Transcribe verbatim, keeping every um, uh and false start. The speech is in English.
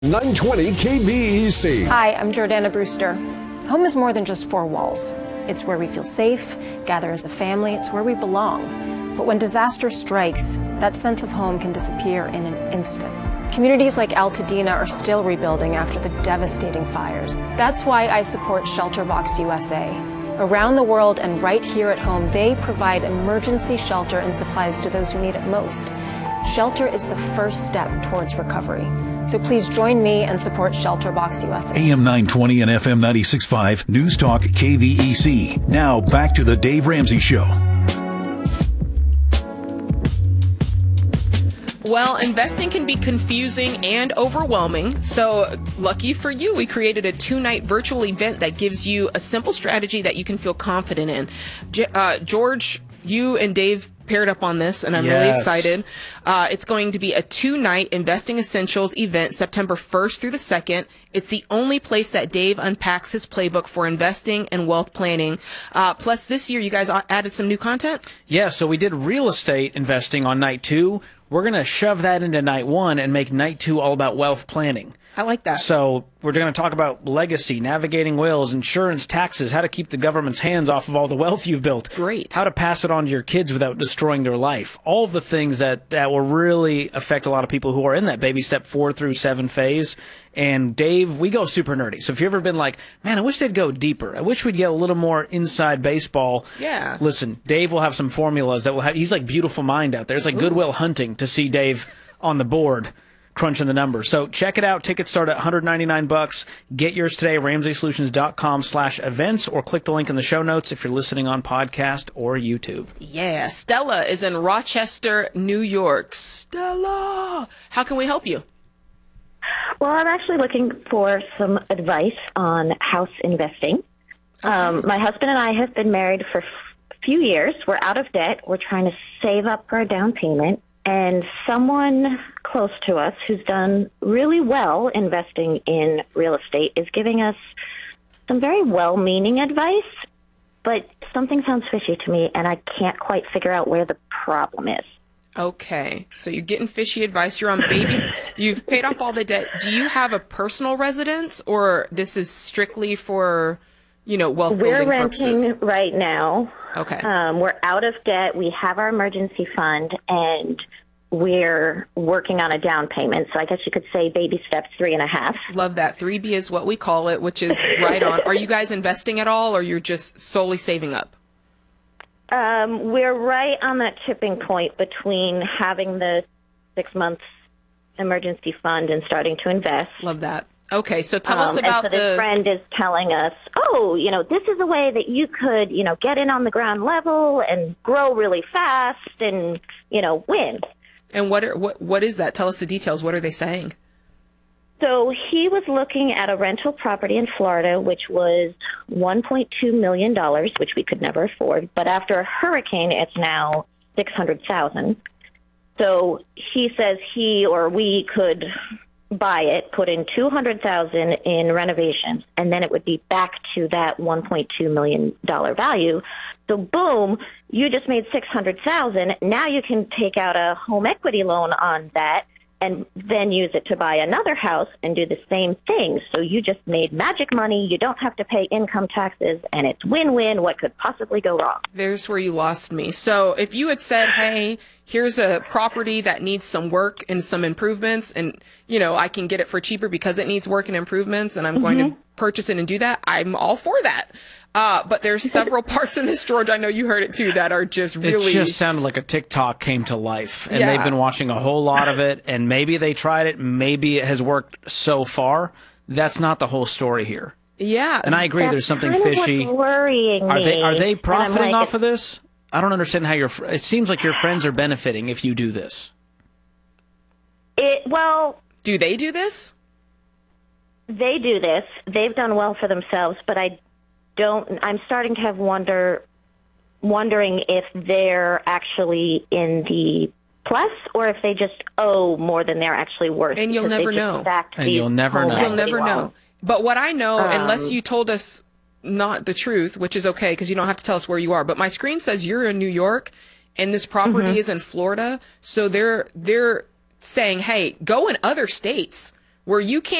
nine twenty K V E C. Hi, I'm Jordana Brewster. Home is more than just four walls. It's where we feel safe, gather as a family, it's where we belong. But when disaster strikes, that sense of home can disappear in an instant. Communities like Altadena are still rebuilding after the devastating fires. That's why I support ShelterBox U S A. Around the world and right here at home, they provide emergency shelter and supplies to those who need it most. Shelter is the first step towards recovery. So please join me and support ShelterBox U S A. A M nine twenty and F M ninety-six point five News Talk K V E C. Now back to the Dave Ramsey Show. Well, investing can be confusing and overwhelming. So lucky for you, we created a two-night virtual event that gives you a simple strategy that you can feel confident in. J- uh, George, you and Dave paired up on this, and I'm yes. really excited. Uh, it's going to be a two-night Investing Essentials event, September first through the second. It's the only place that Dave unpacks his playbook for investing and wealth planning. Uh, plus, this year, you guys added some new content? Yeah, so we did real estate investing on night two. We're going to shove that into night one and make night two all about wealth planning. I like that. So we're going to talk about legacy, navigating wills, insurance, taxes, how to keep the government's hands off of all the wealth you've built. Great. How to pass it on to your kids without destroying their life. All of the things that, that will really affect a lot of people who are in that baby step four through seven phase. And Dave, we go super nerdy. So if you've ever been like, man, I wish they'd go deeper. I wish we'd get a little more inside baseball. Yeah. Listen, Dave will have some formulas that will have, he's like Beautiful Mind out there. It's like Ooh. Goodwill Hunting to see Dave on the board crunching the numbers. So check it out. Tickets start at one hundred ninety-nine bucks. Get yours today, ramsey solutions dot com slash events, or click the link in the show notes if you're listening on podcast or YouTube. Yeah. Stella is in Rochester, New York. Stella, how can we help you? Well, I'm actually looking for some advice on house investing. Okay. Um, my husband and I have been married for a few years. We're out of debt. We're trying to save up for a down payment. And someone close to us who's done really well investing in real estate is giving us some very well-meaning advice, but something sounds fishy to me, and I can't quite figure out where the problem is. Okay, so you're getting fishy advice. You're on babies. You've paid off all the debt. Do you have a personal residence, or this is strictly for, you know, wealth building purposes? We're renting right now. Okay. Um, we're out of debt. We have our emergency fund, and we're working on a down payment. So I guess you could say baby steps three and a half. Love that. three B is what we call it, which is right on. Are you guys investing at all, or you're just solely saving up? Um, we're right on that tipping point between having the six months emergency fund and starting to invest. Love that. Okay, so tell um, us about and so the... this friend is telling us, oh, you know, this is a way that you could, you know, get in on the ground level and grow really fast and, you know, win. And what are, what what is that? Tell us the details. What are they saying? So he was looking at a rental property in Florida, which was one point two million dollars, which we could never afford. But after a hurricane, it's now six hundred thousand dollars. So he says he or we could buy it, put in two hundred thousand dollars in renovations, and then it would be back to that one point two million dollars value. So boom, you just made six hundred thousand dollars. Now you can take out a home equity loan on that and then use it to buy another house and do the same thing. So you just made magic money. You don't have to pay income taxes, and it's win-win. What could possibly go wrong? There's where you lost me. So if you had said, hey, here's a property that needs some work and some improvements, and, you know, I can get it for cheaper because it needs work and improvements, and I'm mm-hmm. going to purchase it and do that, I'm all for that. Uh, but there's several parts in this, George, I know you heard it too, that are just really... It just sounded like a TikTok came to life, and yeah. they've been watching a whole lot of it, and maybe they tried it, maybe it has worked so far. That's not the whole story here. Yeah. And I agree, That's there's something kind of fishy. What's worrying are they, are they me. profiting like, off of this? I don't understand how your... Fr- it seems like your friends are benefiting if you do this. It, well... Do they do this? They do this. They've done well for themselves, but I don't. I'm starting to have wonder, wondering if they're actually in the plus or if they just owe more than they're actually worth. And you'll never know. And you'll never know. You'll never know. But what I know, um, unless you told us not the truth, which is okay because you don't have to tell us where you are. But my screen says you're in New York, and this property mm-hmm. is in Florida. So they're they're saying, hey, go in other states. where you can't